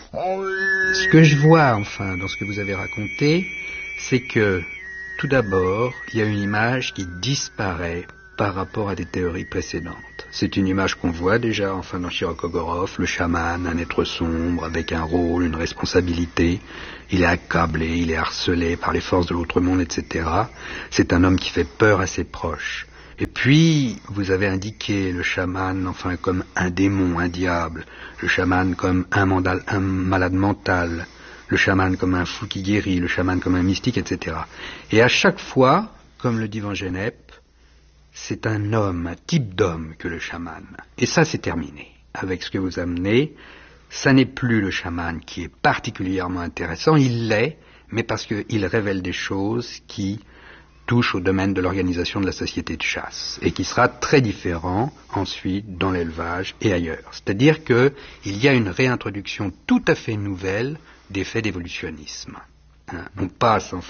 Ce que je vois, enfin, dans ce que vous avez raconté, c'est que, tout d'abord, il y a une image qui disparaît par rapport à des théories précédentes. C'est une image qu'on voit déjà, enfin, dans Chirokogorov, le chaman, un être sombre, avec un rôle, une responsabilité. Il est accablé, il est harcelé par les forces de l'autre monde, etc. C'est un homme qui fait peur à ses proches. Et puis, vous avez indiqué le chaman, enfin, comme un démon, un diable. Le chaman comme un malade mental. Le chaman comme un fou qui guérit. Le chaman comme un mystique, etc. Et à chaque fois, comme le dit Van Gennep, c'est un homme, un type d'homme que le chaman. Et ça, c'est terminé. Avec ce que vous amenez, ça n'est plus le chaman qui est particulièrement intéressant. Il l'est, mais parce qu'il révèle des choses qui touchent au domaine de l'organisation de la société de chasse et qui sera très différent ensuite dans l'élevage et ailleurs. C'est-à-dire qu'il y a une réintroduction tout à fait nouvelle des faits d'évolutionnisme. On passe un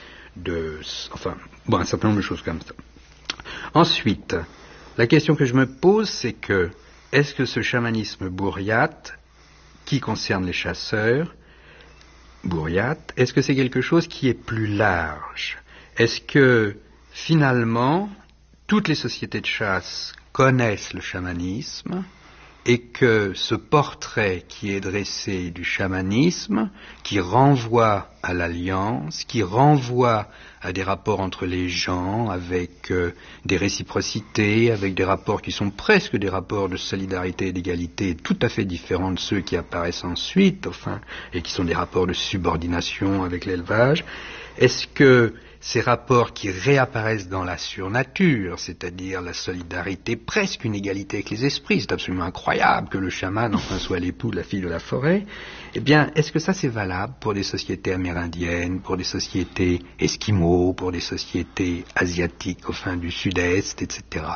certain nombre de choses comme ça. Ensuite, la question que je me pose, c'est que, est-ce que ce chamanisme bourriate, qui concerne les chasseurs, bourriate, est-ce que c'est quelque chose qui est plus large? Est-ce que, finalement, toutes les sociétés de chasse connaissent le chamanisme et que ce portrait qui est dressé du chamanisme, qui renvoie à l'alliance, qui renvoie à des rapports entre les gens, avec des réciprocités, avec des rapports qui sont presque des rapports de solidarité et d'égalité tout à fait différents de ceux qui apparaissent ensuite, enfin, et qui sont des rapports de subordination avec l'élevage, est-ce que ces rapports qui réapparaissent dans la surnature, c'est-à-dire la solidarité, presque une égalité avec les esprits, c'est absolument incroyable que le chaman, enfin, soit l'époux de la fille de la forêt, eh bien, est-ce que ça c'est valable pour des sociétés amérindiennes, pour des sociétés esquimaux, pour des sociétés asiatiques, enfin, du sud-est, etc.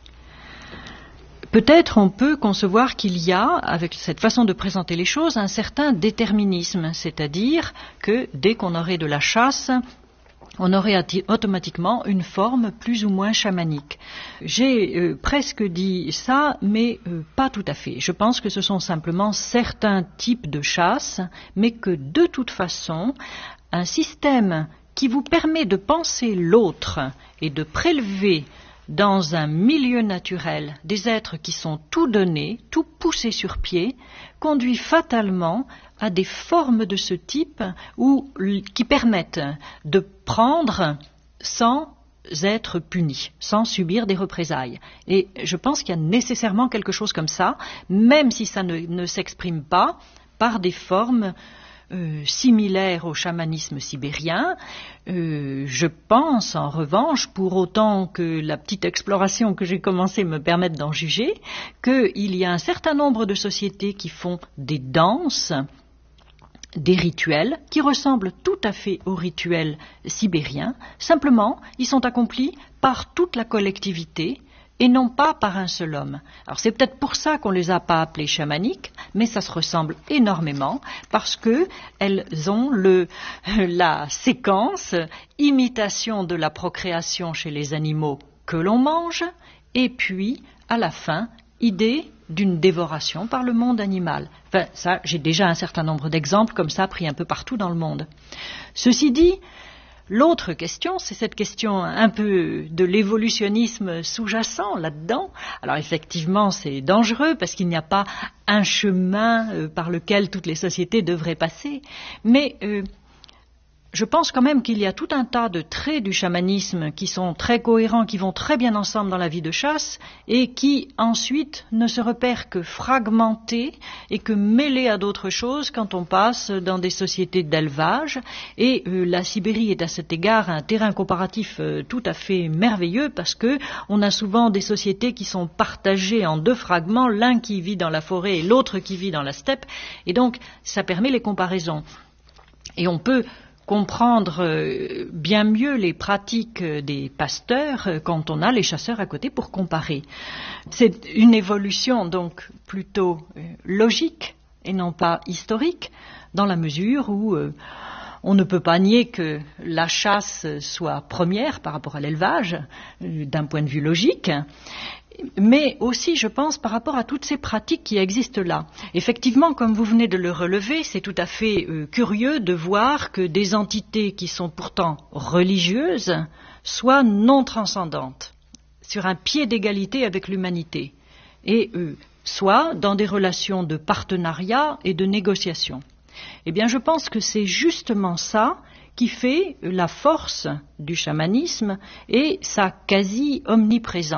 Peut-être on peut concevoir qu'il y a, avec cette façon de présenter les choses, un certain déterminisme, c'est-à-dire que dès qu'on aurait de la chasse, on aurait automatiquement une forme plus ou moins chamanique. J'ai presque dit ça, mais pas tout à fait. Je pense que ce sont simplement certains types de chasse, mais que de toute façon, un système qui vous permet de penser l'autre et de prélever dans un milieu naturel des êtres qui sont tout donnés, tout poussés sur pied, conduit fatalement à des formes de ce type qui permettent de prendre sans être punis, sans subir des représailles. Et je pense qu'il y a nécessairement quelque chose comme ça, même si ça ne s'exprime pas par des formes similaire au chamanisme sibérien. Je pense, en revanche, pour autant que la petite exploration que j'ai commencé me permette d'en juger, qu'il y a un certain nombre de sociétés qui font des danses, des rituels qui ressemblent tout à fait aux rituels sibériens, simplement ils sont accomplis par toute la collectivité et non pas par un seul homme. Alors c'est peut-être pour ça qu'on les a pas appelés chamaniques, mais ça se ressemble énormément parce que elles ont la séquence imitation de la procréation chez les animaux que l'on mange, et puis à la fin idée d'une dévoration par le monde animal. Enfin, ça, j'ai déjà un certain nombre d'exemples comme ça pris un peu partout dans le monde. Ceci dit, l'autre question, c'est cette question un peu de l'évolutionnisme sous-jacent là-dedans. Alors effectivement, c'est dangereux parce qu'il n'y a pas un chemin par lequel toutes les sociétés devraient passer. Mais je pense quand même qu'il y a tout un tas de traits du chamanisme qui sont très cohérents, qui vont très bien ensemble dans la vie de chasse et qui ensuite ne se repèrent que fragmentés et que mêlés à d'autres choses quand on passe dans des sociétés d'élevage. Et la Sibérie est à cet égard un terrain comparatif tout à fait merveilleux parce que on a souvent des sociétés qui sont partagées en deux fragments, l'un qui vit dans la forêt et l'autre qui vit dans la steppe. Et donc ça permet les comparaisons. Et on peut comprendre bien mieux les pratiques des pasteurs quand on a les chasseurs à côté pour comparer. C'est une évolution donc plutôt logique et non pas historique, dans la mesure où On ne peut pas nier que la chasse soit première par rapport à l'élevage, d'un point de vue logique, mais aussi, je pense, par rapport à toutes ces pratiques qui existent là. Effectivement, comme vous venez de le relever, c'est tout à fait curieux de voir que des entités qui sont pourtant religieuses soient non transcendantes, sur un pied d'égalité avec l'humanité, et soit dans des relations de partenariat et de négociation. Eh bien, je pense que c'est justement ça qui fait la force du chamanisme et sa quasi-omniprésence.